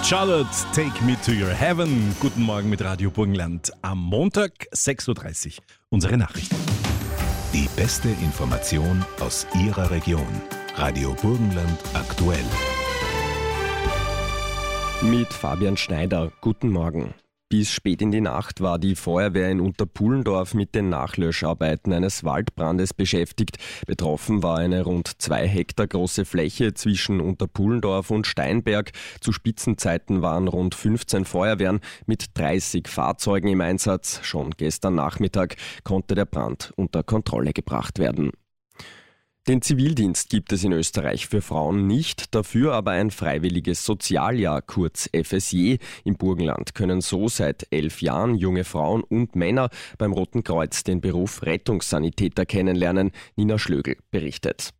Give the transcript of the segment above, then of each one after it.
Charlotte, Take Me to Your Heaven. Guten Morgen mit Radio Burgenland. Am Montag 6.30 Uhr unsere Nachrichten. Die beste Information aus Ihrer Region. Radio Burgenland aktuell. Mit Fabian Schneider. Guten Morgen. Bis spät in die Nacht war die Feuerwehr in Unterpullendorf mit den Nachlöscharbeiten eines Waldbrandes beschäftigt. Betroffen war eine rund 2 Hektar große Fläche zwischen Unterpullendorf und Steinberg. Zu Spitzenzeiten waren rund 15 Feuerwehren mit 30 Fahrzeugen im Einsatz. Schon gestern Nachmittag konnte der Brand unter Kontrolle gebracht werden. Den Zivildienst gibt es in Österreich für Frauen nicht, dafür aber ein freiwilliges Sozialjahr, kurz FSJ. Im Burgenland können so seit 11 Jahren junge Frauen und Männer beim Roten Kreuz den Beruf Rettungssanitäter kennenlernen. Nina Schlögl berichtet.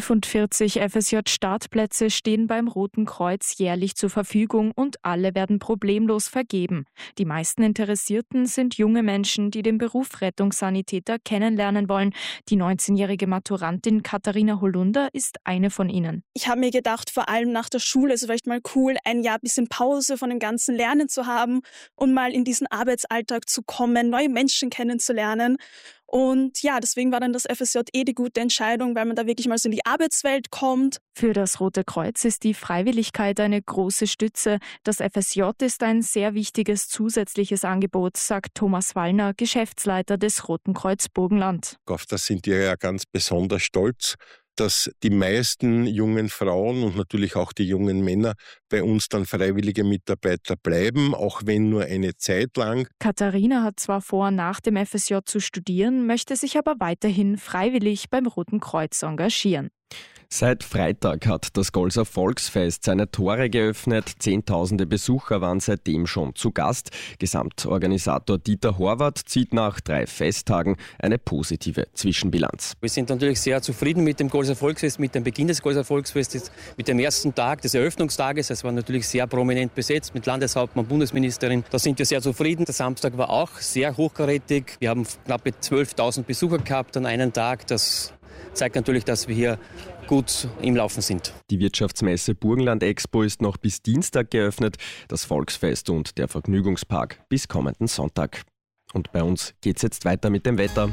45 FSJ-Startplätze stehen beim Roten Kreuz jährlich zur Verfügung und alle werden problemlos vergeben. Die meisten Interessierten sind junge Menschen, die den Beruf Rettungssanitäter kennenlernen wollen. Die 19-jährige Maturantin Katharina Holunder ist eine von ihnen. Ich habe mir gedacht, vor allem nach der Schule ist es vielleicht mal cool, ein Jahr bisschen Pause von dem ganzen Lernen zu haben und mal in diesen Arbeitsalltag zu kommen, neue Menschen kennenzulernen. Und ja, deswegen war dann das FSJ die gute Entscheidung, weil man da wirklich mal so in die Arbeitswelt kommt. Für das Rote Kreuz ist die Freiwilligkeit eine große Stütze. Das FSJ ist ein sehr wichtiges zusätzliches Angebot, sagt Thomas Wallner, Geschäftsleiter des Roten Kreuz Burgenland. Auf das sind wir ja ganz besonders stolz, dass die meisten jungen Frauen und natürlich auch die jungen Männer bei uns dann freiwillige Mitarbeiter bleiben, auch wenn nur eine Zeit lang. Katharina hat zwar vor, nach dem FSJ zu studieren, möchte sich aber weiterhin freiwillig beim Roten Kreuz engagieren. Seit Freitag hat das Golser Volksfest seine Tore geöffnet. Zehntausende Besucher waren seitdem schon zu Gast. Gesamtorganisator Dieter Horvath zieht nach 3 Festtagen eine positive Zwischenbilanz. Wir sind natürlich sehr zufrieden mit dem Golser Volksfest, mit dem Beginn des Golser Volksfestes, mit dem ersten Tag des Eröffnungstages. Es war natürlich sehr prominent besetzt mit Landeshauptmann, Bundesministerin. Da sind wir sehr zufrieden. Der Samstag war auch sehr hochkarätig. Wir haben knappe 12.000 Besucher gehabt an einem Tag. Das zeigt natürlich, dass wir hier gut im Laufen sind. Die Wirtschaftsmesse Burgenland Expo ist noch bis Dienstag geöffnet, das Volksfest und der Vergnügungspark bis kommenden Sonntag. Und bei uns geht's jetzt weiter mit dem Wetter.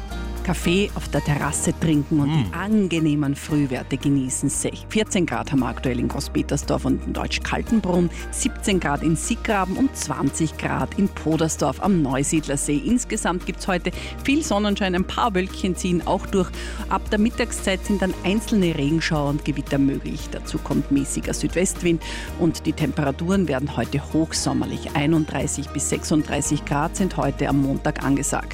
Kaffee auf der Terrasse trinken und die angenehmen Frühwerte genießen. 14 Grad haben wir aktuell in Großpetersdorf und in Deutsch-Kaltenbrunn, 17 Grad in Sieggraben und 20 Grad in Podersdorf am Neusiedlersee. Insgesamt gibt es heute viel Sonnenschein, ein paar Wölkchen ziehen auch durch. Ab der Mittagszeit sind dann einzelne Regenschauer und Gewitter möglich. Dazu kommt mäßiger Südwestwind und die Temperaturen werden heute hochsommerlich. 31 bis 36 Grad sind heute am Montag angesagt.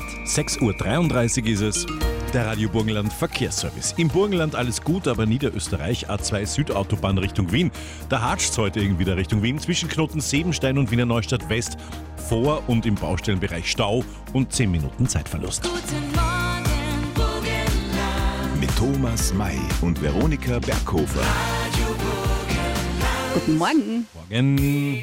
6.33 Uhr ist es. Der Radio Burgenland Verkehrsservice. Im Burgenland alles gut, aber Niederösterreich, A2 Südautobahn Richtung Wien. Da hatscht's heute irgendwie wieder Richtung Wien. Zwischen Knoten Sebenstein und Wiener Neustadt West. Vor- und im Baustellenbereich Stau und 10 Minuten Zeitverlust. Guten Morgen, Burgenland. Mit Thomas May und Veronika Berghofer. Radio Burgenland. Guten Morgen. Morgen.